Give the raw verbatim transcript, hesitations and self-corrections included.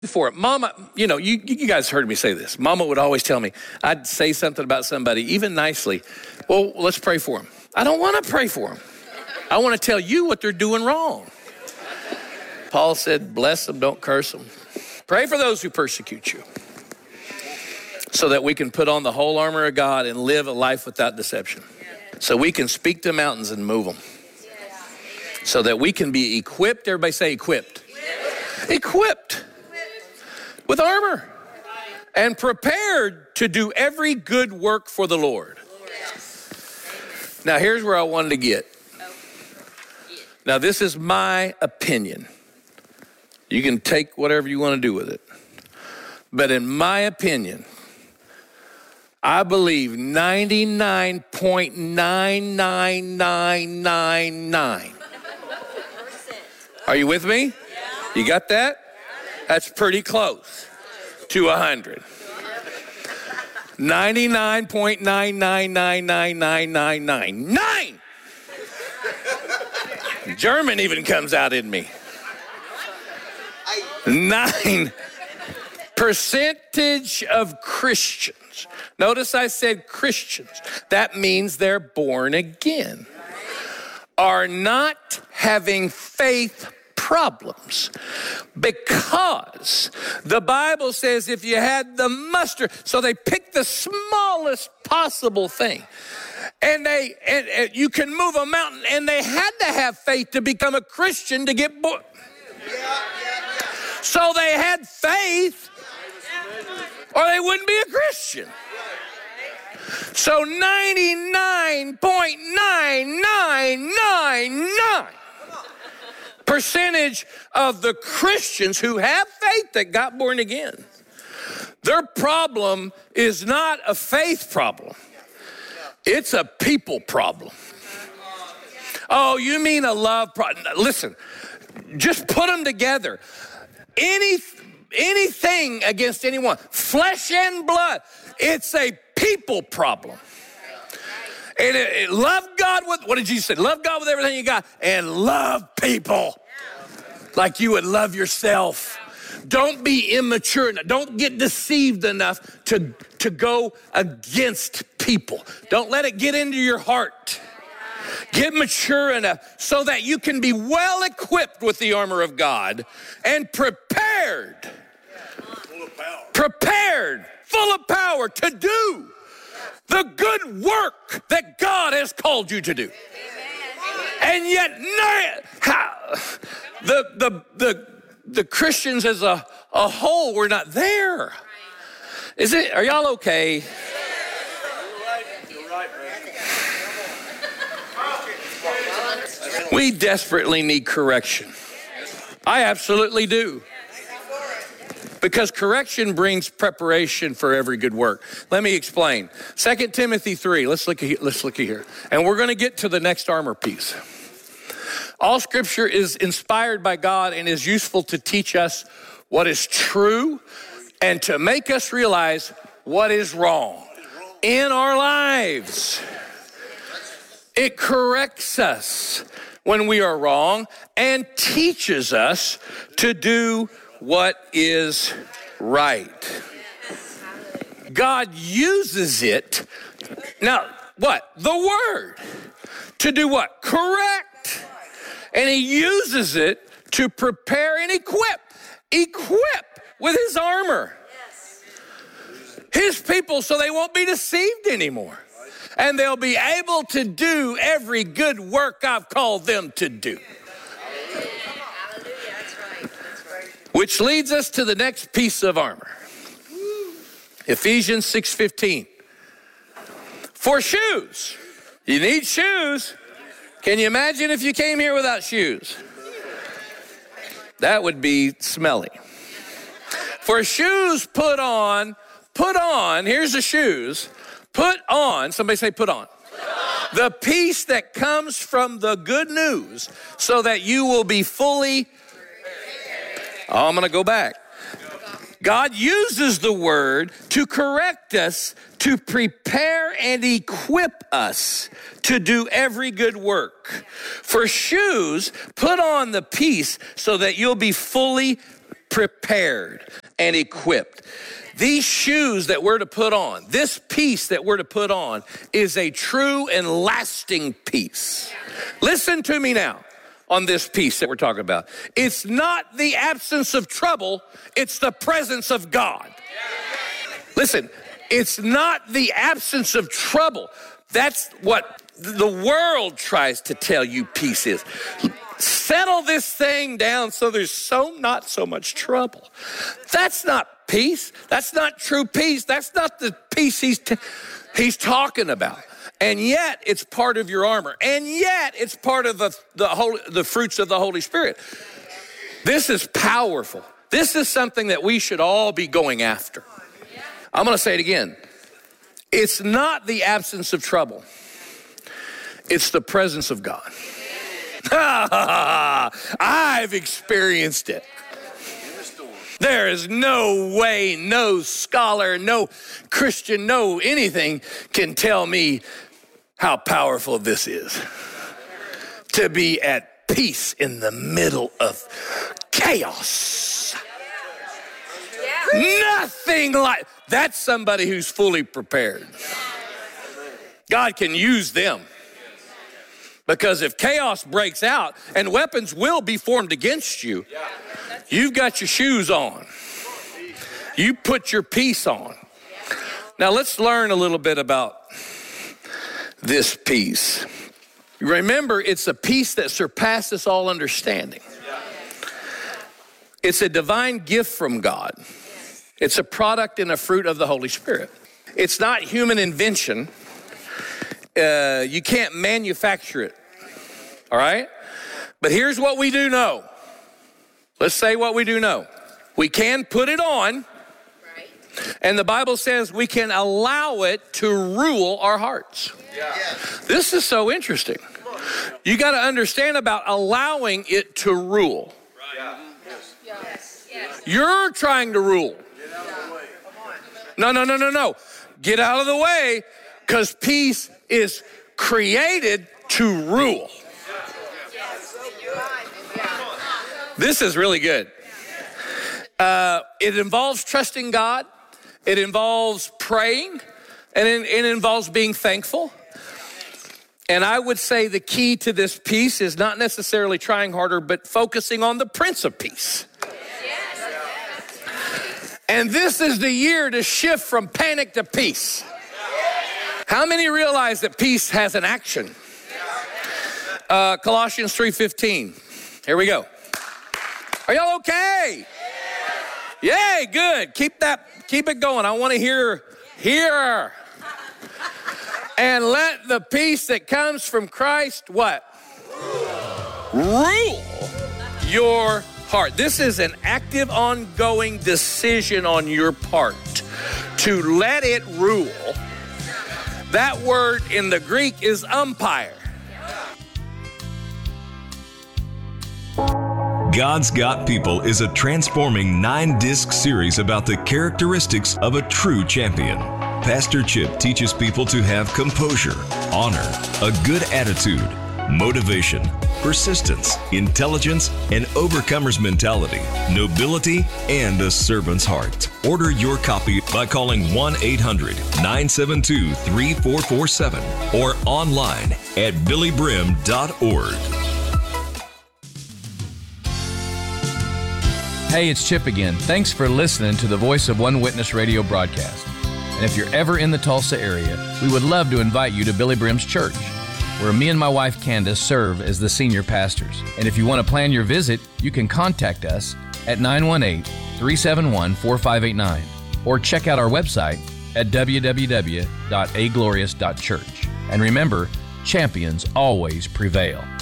for it. Mama, you know, you, you guys heard me say this. Mama would always tell me, I'd say something about somebody, even nicely. Well, let's pray for them. I don't want to pray for them. I want to tell you what they're doing wrong. Paul said, bless them, don't curse them. Pray for those who persecute you, so that we can put on the whole armor of God and live a life without deception. So we can speak to mountains and move them. So that we can be equipped. Everybody say equipped. Equipped. Equipped with armor and prepared to do every good work for the Lord. Now here's where I wanted to get. Now this is my opinion. You can take whatever you want to do with it. But in my opinion, I believe ninety-nine point nine nine nine nine nine. Are you with me? You got that? That's pretty close to one hundred. ninety-nine point nine nine nine nine nine nine nine. Nine! German even comes out in me. Nine percentage of Christians. Notice I said Christians. That means they're born again. Are not having faith problems, because the Bible says if you had the mustard, so they picked the smallest possible thing, and they and, and you can move a mountain, and they had to have faith to become a Christian to get born. So they had faith, or they wouldn't be a Christian. So ninety-nine point nine nine nine nine percentage of the Christians who have faith that got born again, their problem is not a faith problem. It's a people problem. Oh, you mean a love problem? Listen, just put them together. Any, anything against anyone, flesh and blood, it's a people problem. And it, it, love God with, what did Jesus say? Love God with everything you got, and love people like you would love yourself. Don't be immature enough. Don't get deceived enough to, to go against people. Don't let it get into your heart. Get mature enough so that you can be well equipped with the armor of God and prepared, full of power. prepared, full of power to do the good work that God has called you to do. And yet, the the the the Christians as a, a whole were not there. Is it? Are y'all okay? We desperately need correction. I absolutely do. Because correction brings preparation for every good work. Let me explain. Second Timothy three, let's look at, let's look at here. And we're going to get to the next armor piece. All scripture is inspired by God and is useful to teach us what is true and to make us realize what is wrong in our lives. It corrects us when we are wrong and teaches us to do what is right. God uses it, now what? The word, to do what? Correct. And he uses it to prepare and equip, equip with his armor. His people, so they won't be deceived anymore. And they'll be able to do every good work I've called them to do. Which leads us to the next piece of armor. Ephesians six fifteen. For shoes. You need shoes. Can you imagine if you came here without shoes? That would be smelly. For shoes put on, put on, here's the shoes. Put on, somebody say put on. Put on. The peace that comes from the good news so that you will be fully, oh, I'm going to go back. God uses the word to correct us, to prepare and equip us to do every good work. For shoes, put on the peace so that you'll be fully prepared and equipped. These shoes that we're to put on, this peace that we're to put on is a true and lasting peace. Listen to me now on this peace that we're talking about. It's not the absence of trouble, it's the presence of God. Listen, it's not the absence of trouble. That's what the world tries to tell you peace is. Settle this thing down so there's so not so much trouble. That's not peace. That's not true peace. That's not the peace he's t- he's talking about. And yet it's part of your armor. And yet it's part of the the, Holy, the fruits of the Holy Spirit. This is powerful. This is something that we should all be going after. I'm going to say it again. It's not the absence of trouble. It's the presence of God. I've experienced it. There is no way, no scholar, no Christian, no anything can tell me how powerful this is. To be at peace in the middle of chaos. Nothing like, that's somebody who's fully prepared. God can use them. Because if chaos breaks out, and weapons will be formed against you, you've got your shoes on. You put your peace on. Now let's learn a little bit about this peace. Remember, it's a peace that surpasses all understanding. It's a divine gift from God. It's a product and a fruit of the Holy Spirit. It's not human invention. Uh, you can't manufacture it. All right? But here's what we do know. Let's say what we do know. We can put it on, and the Bible says we can allow it to rule our hearts. Yeah. This is so interesting. You got to understand about allowing it to rule. Right. Yes. Yes. You're trying to rule. Get out of the way. No, no, no, no, no. Get out of the way, because peace is created to rule. This is really good. Uh, it involves trusting God. It involves praying. And it, it involves being thankful. And I would say the key to this peace is not necessarily trying harder, but focusing on the Prince of Peace. And this is the year to shift from panic to peace. How many realize that peace has an action? Uh, Colossians three fifteen. Here we go. Are y'all okay? Yay, good. Keep that, keep it going. I want to hear, hear. And let the peace that comes from Christ, what? Rule your heart. This is an active, ongoing decision on your part to let it rule. That word in the Greek is umpire. God's Got People is a transforming nine-disc series about the characteristics of a true champion. Pastor Chip teaches people to have composure, honor, a good attitude, motivation, persistence, intelligence, an overcomer's mentality, nobility, and a servant's heart. Order your copy by calling one eight hundred nine seven two three four four seven or online at billy brim dot org. Hey, it's Chip again. Thanks for listening to the Voice of One Witness radio broadcast. And if you're ever in the Tulsa area, we would love to invite you to Billy Brim's church, where me and my wife Candace serve as the senior pastors. And if you want to plan your visit, you can contact us at nine one eight, three seven one, four five eight nine or check out our website at w w w dot a glorious dot church. And remember, champions always prevail.